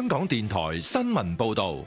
港電台新聞報道。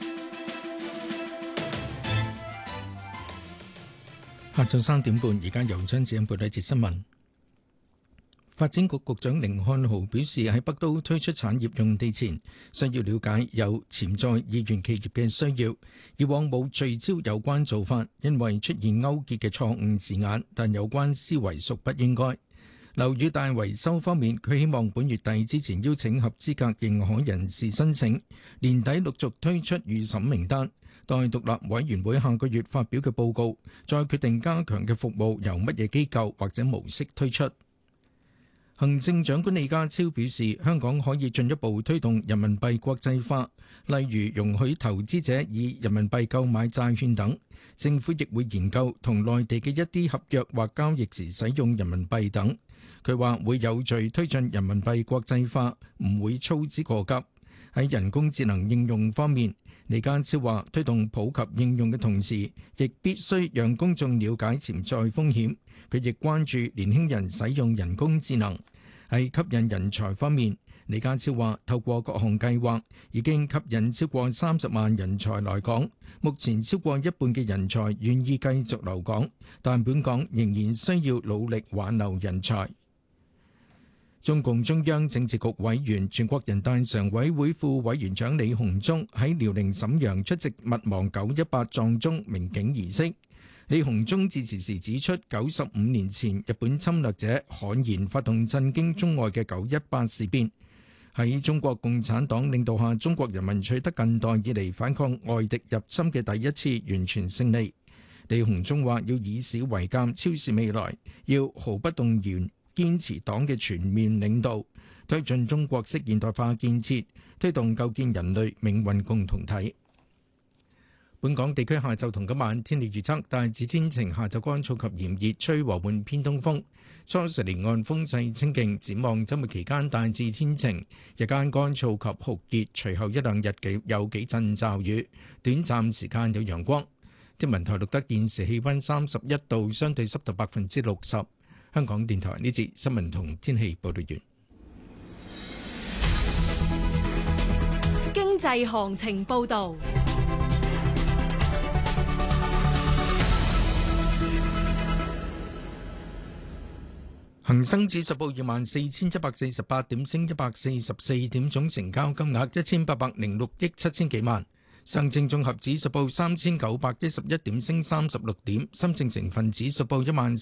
下晝3點半，而家由張子欣報道一節新聞。發展局局長甯漢豪表示，喺北都推出產業用地前，需要了解有潛在意願企業嘅需要。以往冇聚焦有關做法，因為出現勾結嘅錯誤字眼，但有關思維屬不應該。樓宇大維修方面，佢希望本月底之前邀請合資格認可人士申請，年底陸續推出預審名單，待獨立委員會下個月發表嘅報告，再決定加強嘅服務由乜嘢機構或者模式推出。行政長官李家超表示，香港可以進一步推動人民幣國際化，例如容許投資者以人民幣購買債券等。政府亦會研究同內地嘅一啲合約或交易時使用人民幣等。佢話會有序推進人民幣國際化，唔會操之過急。喺人工智能應用方面，李家超話推動普及應用嘅同時，亦必須讓公眾了解潛在風險。佢亦關注年輕人使用人工智能。喺吸引人才方面，李家超話透過各項計劃已經吸引超過30萬人才來港，目前超過一半嘅人才願意繼續留港，但本港仍然需要努力挽留人才。中共中央政治局委員、全國人大常委會副委員長李鴻忠喺遼寧瀋陽出席勿忘918撞鐘鳴景儀式。李鴻忠致辭時指出，95年前日本侵略者悍然發動震驚中外嘅918事變，喺中國共產黨領導下，中國人民取得近代以嚟反抗外敵入侵嘅第一次完全勝利。李鴻忠話要以史為鑑，超視未來，要毫不動搖堅持黨嘅全面領導，推進中國式現代化建設，推動構建人類命運共同體。本港地區下晝同今晚天氣預測，大致天晴，下晝乾燥及炎熱，吹和緩偏東風，初時離岸風勢清勁。展望週末期間大致天晴，日間乾燥及酷熱，隨後一兩日有幾陣驟雨，短暫時間有陽光。天文台錄得現時氣溫31度，相對濕度60%。香港電台呢節新聞同天氣報道完。 經濟行情報道。 恒生指數報24,748點，升144點，總成交金額1806億7千幾萬。上證綜合指數報3911點，升36點。深證成分指數報